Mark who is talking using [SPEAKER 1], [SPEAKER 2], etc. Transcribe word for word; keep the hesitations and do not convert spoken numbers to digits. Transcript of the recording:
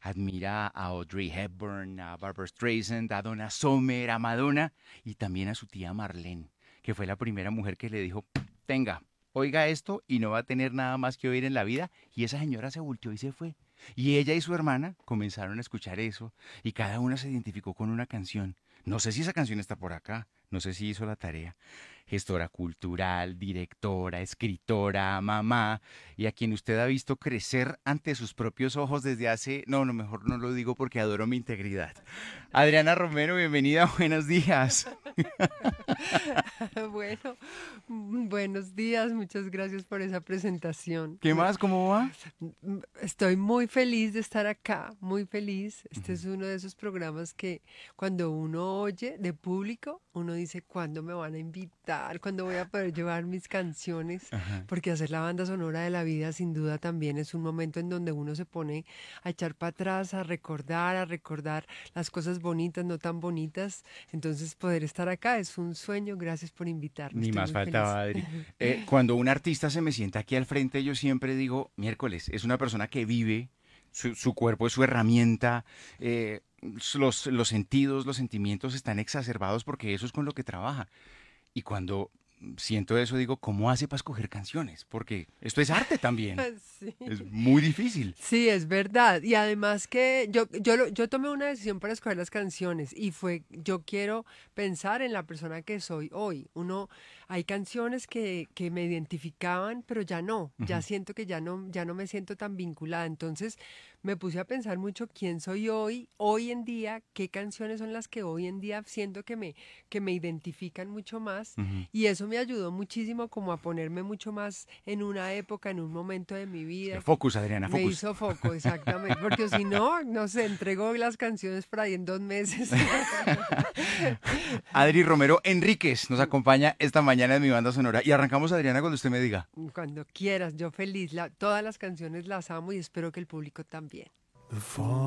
[SPEAKER 1] admira a Audrey Hepburn, a Barbara Streisand, a Donna Summer, a Madonna y también a su tía Marlene, que fue la primera mujer que le dijo, tenga, oiga esto y no va a tener nada más que oír en la vida. Y esa señora se volteó y se fue. Y ella y su hermana comenzaron a escuchar eso y cada una se identificó con una canción. No sé si esa canción está por acá, no sé si hizo la tarea. Gestora cultural, directora, escritora, mamá, y a quien usted ha visto crecer ante sus propios ojos desde hace... No, no, mejor no lo digo porque adoro mi integridad. Adriana Romero, bienvenida, buenos días.
[SPEAKER 2] Bueno, mm, buenos días, muchas gracias por esa presentación.
[SPEAKER 1] ¿Qué
[SPEAKER 2] Me-
[SPEAKER 1] más? ¿Cómo va?
[SPEAKER 2] mm, Estoy muy feliz de estar acá, muy feliz. Este
[SPEAKER 1] Ujú.
[SPEAKER 2] es uno de esos programas que cuando uno oye de público, uno dice, ¿cuándo me van a invitar? ¿Cuándo voy a poder llevar mis canciones?
[SPEAKER 1] Ajá.
[SPEAKER 2] Porque hacer la banda sonora de la vida sin duda también es un momento en donde uno se pone a echar para atrás, a recordar, a recordar las cosas bonitas, no tan bonitas. Entonces, poder estar acá es un sueño. Gracias por invitarme.
[SPEAKER 1] Ni
[SPEAKER 2] Estoy
[SPEAKER 1] más
[SPEAKER 2] muy
[SPEAKER 1] faltaba,
[SPEAKER 2] feliz.
[SPEAKER 1] Adri. Eh, cuando un artista se me sienta aquí al frente, yo siempre digo, miércoles, es una persona que vive, su, su cuerpo es su herramienta, eh, los, los sentidos, los sentimientos están exacerbados porque eso es con lo que trabaja. Y cuando siento eso, digo, ¿cómo hace para escoger canciones? Porque esto es arte también.
[SPEAKER 2] Sí.
[SPEAKER 1] Es muy difícil.
[SPEAKER 2] Sí, es verdad. Y además que yo, yo, lo- yo tomé una decisión para escoger las canciones y fue, yo quiero pensar en la persona que soy hoy. Uno, hay canciones que, que me identificaban, pero ya no, ya
[SPEAKER 1] Ujú.
[SPEAKER 2] siento que ya no, ya no me siento tan vinculada. Entonces me puse a pensar mucho quién soy hoy, hoy en día, qué canciones son las que hoy en día siento que me, que me identifican mucho más.
[SPEAKER 1] Ujú.
[SPEAKER 2] Y eso me ayudó muchísimo como a ponerme mucho más en una época, en un momento de mi
[SPEAKER 1] Sí,
[SPEAKER 2] vida que
[SPEAKER 1] focus, Adriana,
[SPEAKER 2] me
[SPEAKER 1] focus.
[SPEAKER 2] hizo foco, exactamente, porque si no, no sé, entrego las canciones por ahí en dos meses.
[SPEAKER 1] Adri Romero Enríquez nos acompaña esta mañana en mi banda sonora. Y arrancamos, Adriana, cuando usted me diga.
[SPEAKER 2] Cuando quieras, yo feliz. La- todas las canciones las amo y espero que el público también.